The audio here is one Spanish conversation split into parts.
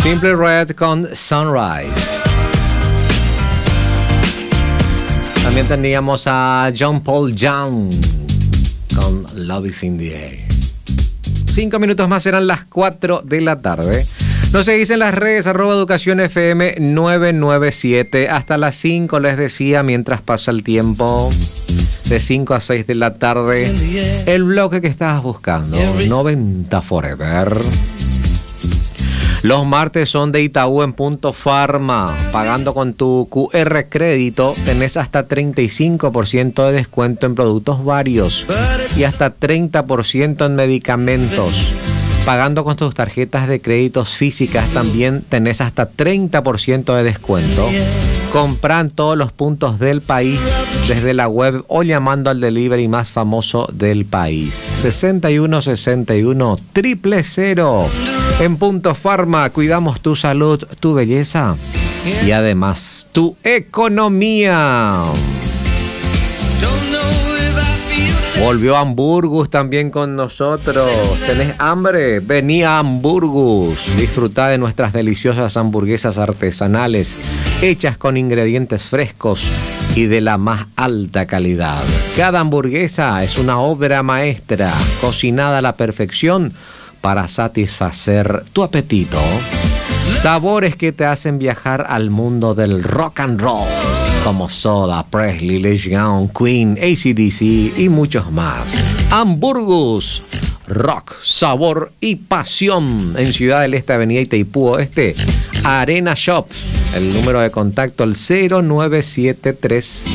Simply Red con Sunrise. También teníamos a John Paul Young con Love is in the Air. 5 minutos más, serán las 4 de la tarde. Nos seguís en las redes, @educacionfm 997. Hasta las 5 les decía, mientras pasa el tiempo, de 5 a 6 de la tarde, el bloque que estabas buscando, 90 Forever. Los martes son de Itaú en Punto Pharma. Pagando con tu QR crédito, tenés hasta 35% de descuento en productos varios y hasta 30% en medicamentos. Pagando con tus tarjetas de créditos físicas también tenés hasta 30% de descuento. Compra en todos los puntos del país desde la web o llamando al delivery más famoso del país. 6161 000. En Punto Pharma cuidamos tu salud, tu belleza y además tu economía. Volvió Hamburgus también con nosotros. ¿Tenés hambre? Vení a Hamburgus. Disfrutá de nuestras deliciosas hamburguesas artesanales, hechas con ingredientes frescos y de la más alta calidad. Cada hamburguesa es una obra maestra, cocinada a la perfección para satisfacer tu apetito. Sabores que te hacen viajar al mundo del rock and roll, como Soda, Presley, Legion, Queen, AC/DC y muchos más. Hamburgus, rock, sabor y pasión. En Ciudad del Este, Avenida Itaipú Oeste, Arena Shop. El número de contacto, el 0973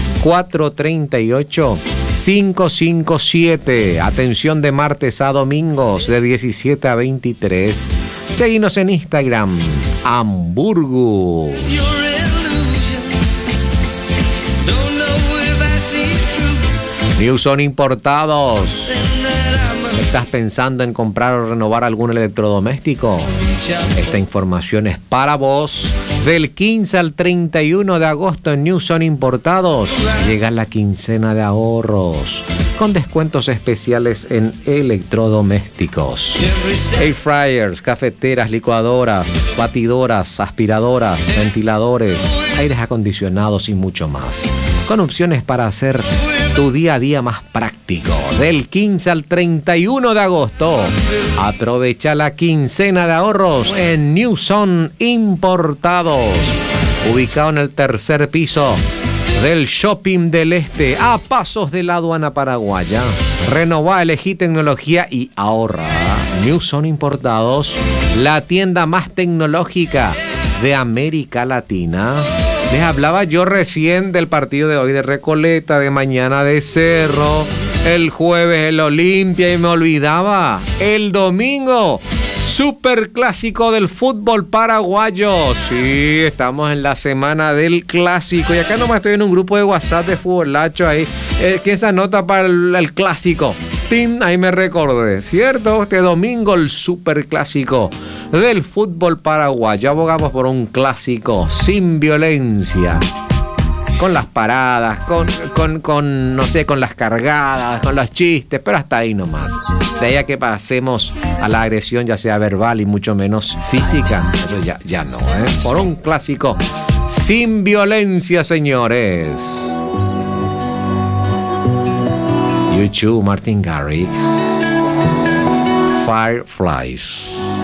438 557. Atención de martes a domingos de 17 a 23. Seguinos en Instagram, Hamburgus. Newson Importados. ¿Estás pensando en comprar o renovar algún electrodoméstico? Esta información es para vos. Del 15 al 31 de agosto en Newson Importados llega la quincena de ahorros con descuentos especiales en electrodomésticos. Air fryers, cafeteras, licuadoras, batidoras, aspiradoras, ventiladores, aires acondicionados y mucho más. Con opciones para hacer tu día a día más práctico. Del 15 al 31 de agosto, aprovecha la quincena de ahorros en Newson Importados. Ubicado en el tercer piso del Shopping del Este, a pasos de la aduana paraguaya. Renová, elegí tecnología y ahorra. Newson Importados, la tienda más tecnológica de América Latina. Les hablaba yo recién del partido de hoy de Recoleta, de mañana de Cerro, el jueves el Olimpia y me olvidaba, el domingo, superclásico del fútbol paraguayo. Sí, estamos en la semana del clásico y acá nomás estoy en un grupo de WhatsApp de futbolacho ahí. ¿Quién se anota para el clásico? ¡Tin! Ahí me recordé, ¿cierto? Este domingo el superclásico del fútbol paraguayo. Abogamos por un clásico sin violencia, con las paradas, con no sé, con las cargadas, con los chistes, pero hasta ahí nomás. De ahí a que pasemos a la agresión, ya sea verbal y mucho menos física, eso ya no, ¿eh? Por un clásico sin violencia, señores. U2, Martin Garrix, Fireflies.